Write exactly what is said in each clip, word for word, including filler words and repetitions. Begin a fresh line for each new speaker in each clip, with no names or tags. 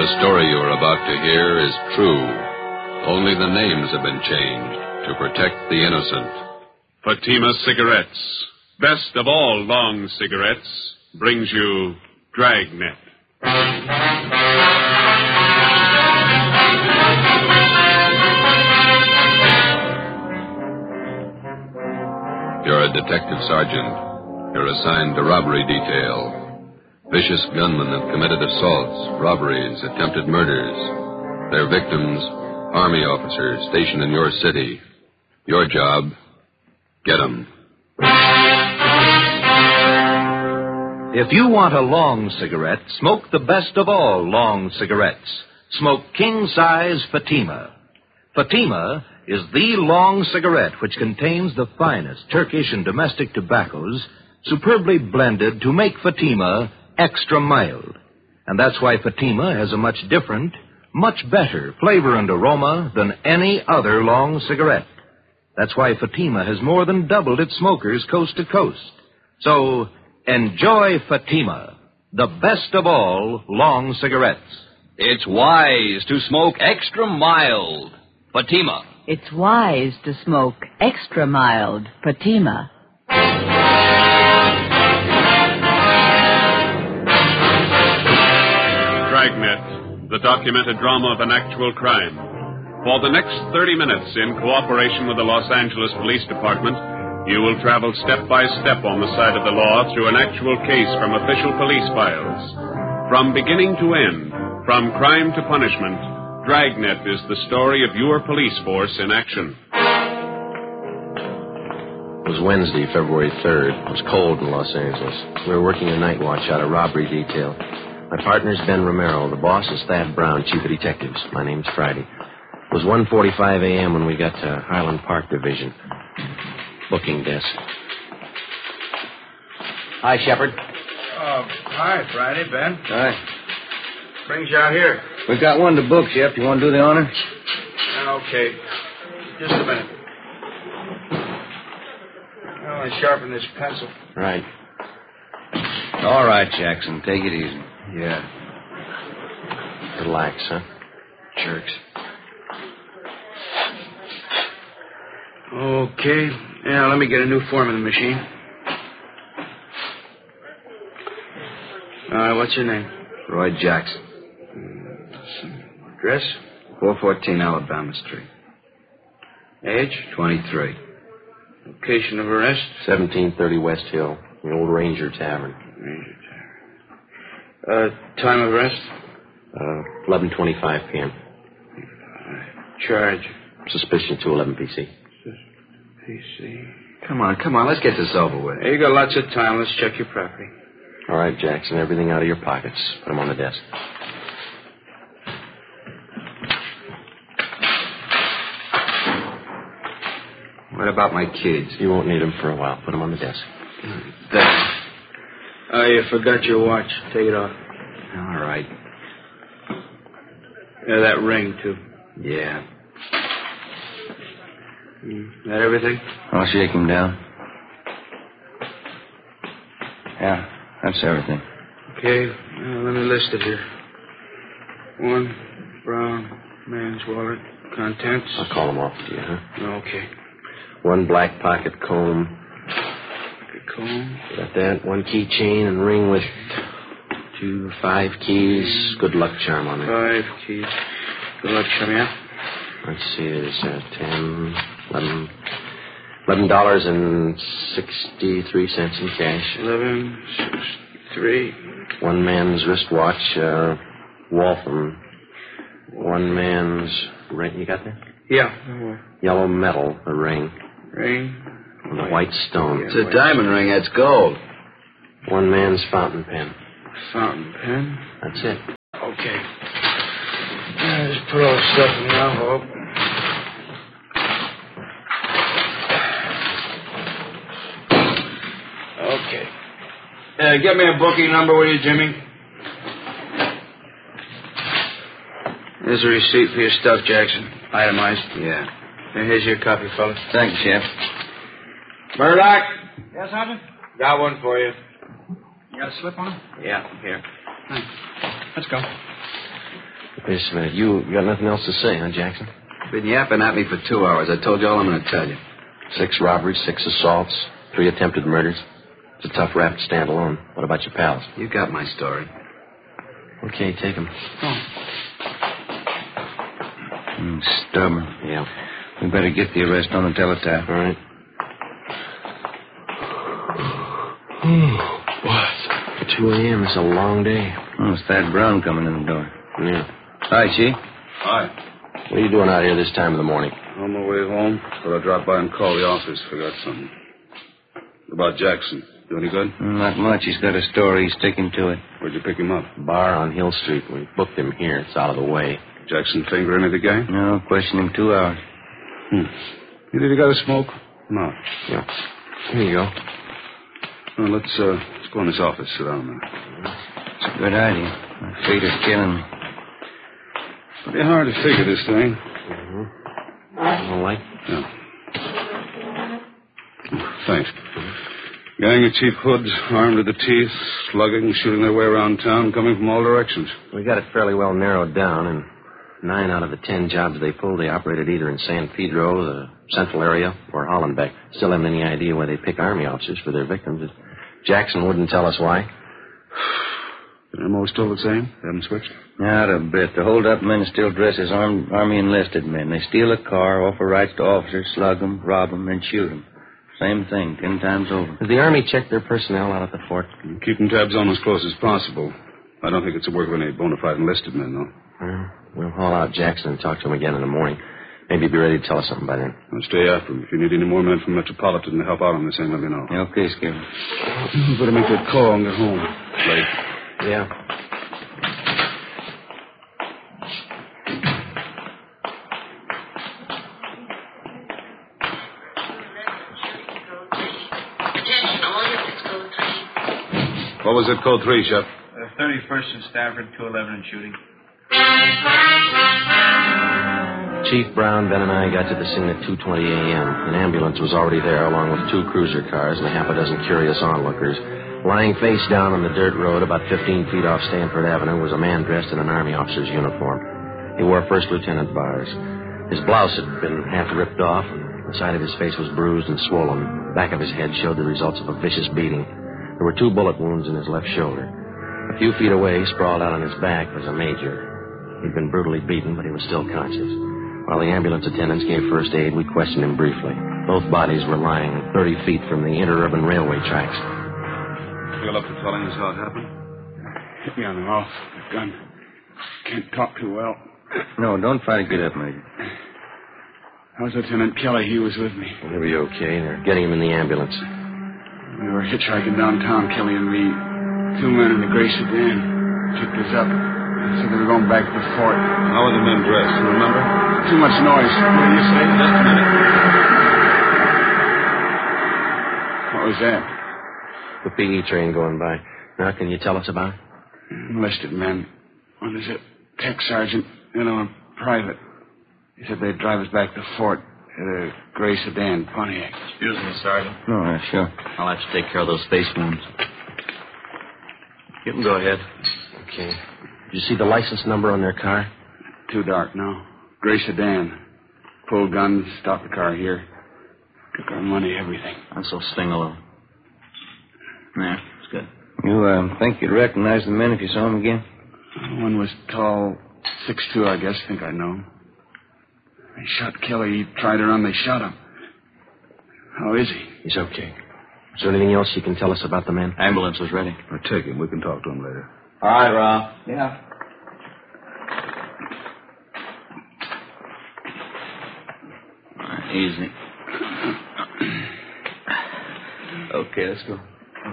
The story you are about to hear is true. Only the names have been changed to protect the innocent.
Fatima Cigarettes, best of all long cigarettes, brings you Dragnet.
You're a detective sergeant. You're assigned to robbery detail. Vicious gunmen have committed assaults, robberies, attempted murders. Their victims, Army officers stationed in your city. Your job, get them.
If you want a long cigarette, smoke the best of all long cigarettes. Smoke king-size Fatima. Fatima is the long cigarette which contains the finest Turkish and domestic tobaccos superbly blended to make Fatima extra mild. And that's why Fatima has a much different, much better flavor and aroma than any other long cigarette. That's why Fatima has more than doubled its smokers coast to coast. So, enjoy Fatima, the best of all long cigarettes.
It's wise to smoke extra mild. Fatima.
It's wise to smoke extra mild Fatima.
Dragnet, the documented drama of an actual crime. For the next thirty minutes, in cooperation with the Los Angeles Police Department, you will travel step by step on the side of the law through an actual case from official police files. From beginning to end, from crime to punishment, Dragnet is the story of your police force in action.
It was Wednesday, February third. It was cold in Los Angeles. We were working a night watch out of robbery detail. My partner's Ben Romero. The boss is Thad Brown, chief of detectives. My name's Friday. It was one forty-five a.m. when we got to Highland Park Division. Booking desk. Hi, Shepard.
Oh, hi, Friday, Ben.
Hi.
Brings you out here.
We've got one to book, Shep. You want to do the honor?
Okay. Just a minute. Well, I sharpen this pencil.
Right.
All right, Jackson. Take it easy.
Yeah.
Relax, huh?
Jerks. Okay. Yeah, let me get a new form in the machine. All right, what's your name?
Roy Jackson.
Address?
four fourteen Alabama Street.
Age?
twenty-three.
Location of arrest?
seventeen thirty West Hill, the old Ranger Tavern.
Ranger Tavern. Uh, time of arrest?
Uh, eleven twenty-five p.m.
Charge?
Suspicion two eleven P C.
P C.
Come on, come on. Let's get this over with.
Hey, you got lots of time. Let's check your property.
All right, Jackson. Everything out of your pockets. Put them on the desk.
What about my kids?
You won't need them for a while. Put them on the desk.
There. Oh, you forgot your watch. Take it off.
All right.
Yeah, that ring, too.
Yeah.
Mm, that everything?
I'll shake him down. Yeah, that's everything.
Okay, uh, let me list it here. One brown man's wallet, contents.
I'll call them off to you, huh?
Okay.
One black pocket comb.
Pocket comb.
Got that. One keychain and ring with two five keys. Good luck charm on it.
Five keys. Good luck charm, yeah?
Let's see, there's uh, ten, eleven, eleven dollars and sixty-three cents in cash.
Eleven, sixty-three.
One man's wristwatch, uh, Waltham. One man's ring. You got that?
Yeah.
Yellow metal, a ring.
Ring.
With a white stone.
It's a diamond ring. That's gold.
One man's fountain pen.
Fountain pen.
That's it.
Okay. Yeah, just put all the stuff in the envelope. Okay. Uh, get me a booking number, will you, Jimmy? Here's a receipt for your stuff, Jackson. Itemized.
Yeah.
And here's your copy, fella.
Thank you, Chef.
Murdoch.
Yes, Sergeant?
Got one for you.
You got a slip on it?
Yeah, here.
Thanks. Let's go.
Wait just a minute. You got nothing else to say, huh, Jackson?
Been yapping at me for two hours. I told you all I'm going to tell you.
Six robberies, six assaults, three attempted murders. It's a tough rap to stand alone. What about your pals?
You got my story.
Okay, take them.
Oh.
Mm, stubborn.
Yeah.
We better get the arrest on the teletype.
All right. What? two a.m. It's a long day.
Oh, it's Thad Brown coming in the door.
Yeah.
Hi, Chief.
Hi.
What are you doing out here this time of the morning?
On my way home, thought I'd drop by and call the office. Forgot something. About Jackson. Do any good?
Mm, not much. He's got a story. He's sticking to it.
Where'd you pick him up?
Bar on Hill Street. We booked him here. It's out of the way.
Jackson finger any of the gang?
No, question him two hours.
Hmm. You think he got a smoke? No.
Yeah. Here you go.
Well, let's, uh, let's go in this office. Sit down there.
It's a good idea. My feet are killing me.
Pretty hard to figure this thing.
Mm-hmm. All right.
Yeah. Thanks. Gang of cheap hoods, armed to the teeth, slugging, shooting their way around town, coming from all directions.
We got it fairly well narrowed down, and nine out of the ten jobs they pulled, they operated either in San Pedro, the central area, or Hollenbeck. Still haven't any idea why they pick army officers for their victims. Jackson wouldn't tell us why.
The M O still the same? They haven't switched?
Not a bit. The hold-up men still dress as armed, Army enlisted men. They steal a car, offer rights to officers, slug them, rob them, and shoot them. Same thing, ten times over.
Does the Army check their personnel out at the fort?
Keeping tabs on as close as possible. I don't think it's the work of any bona fide enlisted men, though.
Well, we'll haul out Jackson and talk to him again in the morning. Maybe he'll be ready to tell us something by then.
I'll stay after him. If you need any more men from Metropolitan to help out on this thing, let me know.
Okay, Skipper.
You better make that call and get home. Late.
Yeah.
What was it, code three, Shep?
Uh, thirty-first and Stafford, two eleven and shooting.
Chief Brown, Ben, and I got to the scene at two twenty a.m. An ambulance was already there, along with two cruiser cars and a half a dozen curious onlookers. Lying face down on the dirt road about fifteen feet off Stanford Avenue was a man dressed in an Army officer's uniform. He wore first lieutenant bars. His blouse had been half ripped off, and the side of his face was bruised and swollen. The back of his head showed the results of a vicious beating. There were two bullet wounds in his left shoulder. A few feet away, sprawled out on his back, was a major. He'd been brutally beaten, but he was still conscious. While the ambulance attendants gave first aid, we questioned him briefly. Both bodies were lying thirty feet from the interurban railway tracks.
Feel up to telling us how it happened?
Hit me on the mouth. The gun. Can't talk too well.
No, don't try to get up, Major.
How's Lieutenant Kelly? He was with me.
He'll be okay. They're getting him in the ambulance.
We were hitchhiking downtown, Kelly and me. Two men in the gray sedan picked us up. Said they were going back to the fort.
How were the men dressed? You remember?
Too much noise. What do you say?
Just a minute.
What was that?
The P E train going by. Now, can you tell us about it?
Enlisted men. One is a tech sergeant, you know, a private. He said they'd drive us back to the fort in a gray sedan, Pontiac.
Excuse me, Sergeant.
No, yeah, sure.
I'll have to take care of those face wounds. You can go ahead.
Okay. Did you see the license number on their car?
Too dark, no. Gray sedan. Pulled guns, stopped the car here. Took our money, everything.
That's so sting a little. Yeah, it's good.
You uh, think you'd recognize the men if you saw them again?
One was tall, six two, I guess. Think I know him. They shot Kelly. He tried to run. They shot him. How is he?
He's okay. Is there anything else you can tell us about the men?
Ambulance was ready.
I'll take him. We can talk to him later.
All right, Rob.
Yeah.
All right, easy. Okay, let's go.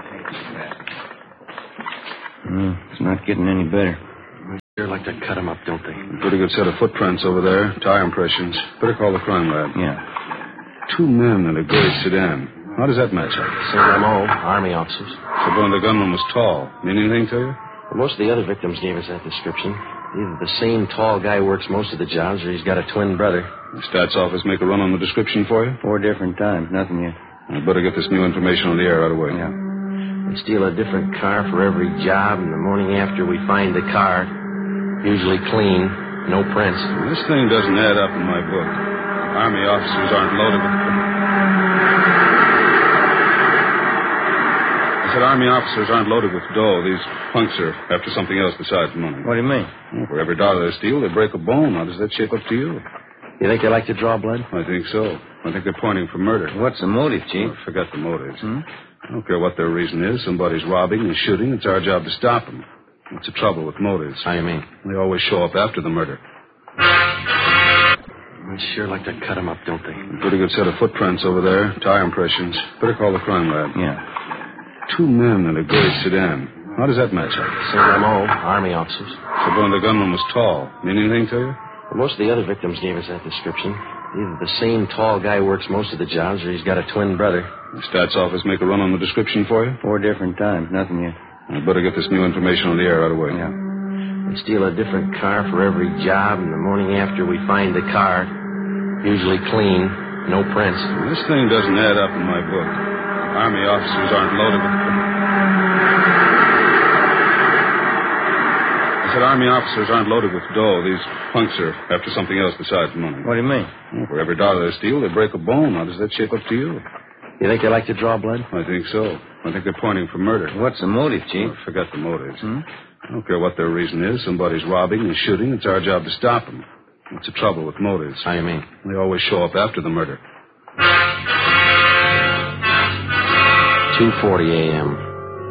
Mm, it's not getting any better.
They like to cut him up, don't they?
Pretty good set of footprints over there. Tire impressions. Better call the crime lab.
Yeah.
Two men in a gray sedan. How does that match up?
Same M O, Army officers.
So one of the gunmen was tall. Mean anything to you?
Well, most of the other victims gave us that description. Either the same tall guy works most of the jobs, or he's got a twin brother.
The stats office make a run on the description for you?
Four different times. Nothing yet.
I'd better get this new information on the air right away.
Yeah.
They steal a different car for every job, and the morning after we find the car, Usually clean, no prints.
This thing doesn't add up in my book. Army officers aren't loaded with... I said Army officers aren't loaded with dough. These punks are after something else besides money.
What do you mean?
Well, for every dollar they steal, they break a bone. How does that shape up to you?
You think they like to draw blood?
I think so. I think they're pointing for murder.
What's the motive, Chief?
Oh, forget the motives.
Hmm?
I don't care what their reason is. Somebody's robbing and shooting. It's our job to stop them. What's the trouble with motives?
How you mean?
They always show up after the murder.
They sure like to cut them up, don't they?
A pretty good set of footprints over there. Tire impressions. Better call the crime lab.
Yeah.
Two men in a gray sedan. How does that match up?
Same M O, Army officers.
So one of the gunmen was tall. Mean anything to you?
Well, most of the other victims gave us that description. Either the same tall guy works most of the jobs, or he's got a twin brother.
The stats office make a run on the description for you?
Four different times. Nothing yet.
I'd better get this new information on the air right away.
Yeah.
They steal a different car for every job, and the morning after we find the car, usually clean, no prints.
This thing doesn't add up in my book. Army officers aren't loaded with... I said Army officers aren't loaded with dough. These punks are after something else besides money.
What do you mean?
Well, for every dollar they steal, they break a bone. How does that shape up to you?
You think they like to draw blood?
I think so. I think they're pointing for murder.
What's the motive, Chief?
Oh, forget the motives.
Hmm?
I don't care what their reason is. Somebody's robbing and shooting. It's our job to stop them. What's the trouble with motives?
How you mean?
They always show up after the murder.
two forty a.m.